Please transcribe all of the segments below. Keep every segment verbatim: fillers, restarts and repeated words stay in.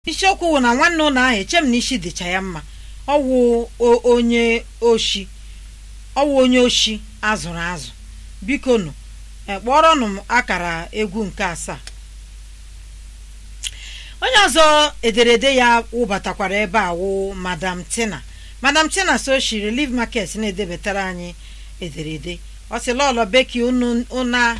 isiokwu na nwanne ụlọ ahụ echem na isi dịcha ya mma. Ọwụ onye oshi ọwụ onye oshi azụrụ azụ. Biko nụ kpọrọnụ m akara egwu nke asaa. Onye ọzọ ederede ya wụbatakwara ebe a wụ Madam Tina. Madam Tina so she Relief Market na-edebetara anyị ederede. Ọ sị lọlọ beki unu una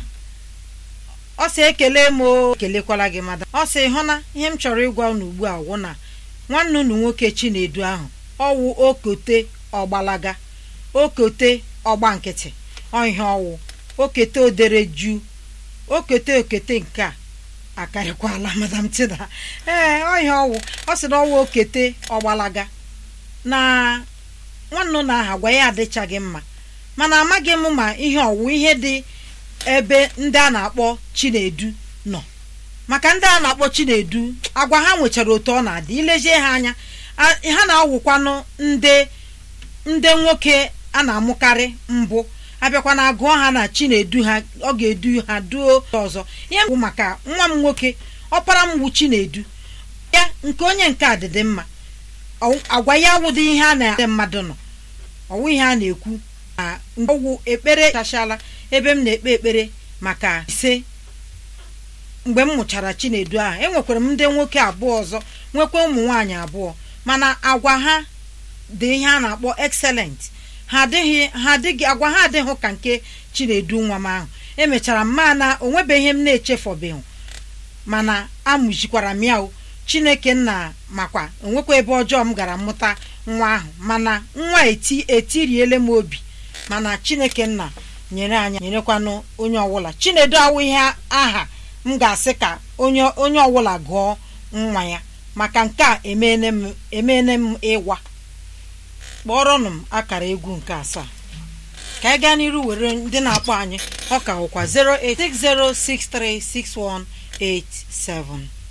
ọ sị ekele m o kelekwala gị madam. Ọ sị hụ na ihe m chọrọ ịgwa unu ugbu a wụ na nwanne unu nwoke Chinedu ahụ ọwụ okote ọgbalaga okote ọgba nkịtị ọ ihe ọwụ okete odere ju okete okete nke a akarịkwala Madam Tina. Ee ọ ihe ọwụ ọ sị na ọwụ okete ọgbalaga na nwanne unu ahụ agwa ya adịchaghị mma, mana amaghị m ma ihe ọwụ ihe dị ebe ndị a na-akpọ Chinedu nọ, maka ndị a na-akpọ Chinedu agwa ha nwechara otu ọ na-adị ilezie ha anya ha na-awụkwanụ ndị ndị nwoke a na-amụkarị mbụ abịakwa na agụọ ha na Chinedu ha ọ ga-edu ha duo ọzọ. Ihe bụ maka nwa m nwoke ọpara m wu Chinedu ya nke onye nke a dịdị mma, agwa ya wụdị ihe a na mmadụ nọ ọwụ ihe a na-ekwu na ọwụ ekpere kachala ebe m na-ekpe ekpere maka ise mgbe m mụchara Chinedu ahụ. Enwekwara m ndị nwoke abụọ ọzọ nwekwa ụmụ nwaanyị abụọ, mana agwa ha dị ihe a na-akpọ excellent. Ha adịghị ha adịghị agwa ha adịghị ka nke Chinedu nwa m ahụ. Emechara m ma na onwebe ihe m na-echefobeghị, mana amụjikwara m ya o. Chineke nna makwa onwekwa ebe ọjọọ m gara mụta nwa ahụ, mana nwa eti etiriele m obi, mana Chineke nna nyere anya nyerekwanụ onye ọwụla. Chinedu awụ ihe aha m ga-asị ka onye onye ọwụla gụọ nwa ya, maka nke a emene m emene m ịwa. Kpọrọnụ m akara egwu nke asaa ka anyị gaa n'iru were ndị na-akpọ anyị. Ọ ka hụkwa zero eight six zero six three six one eight seven.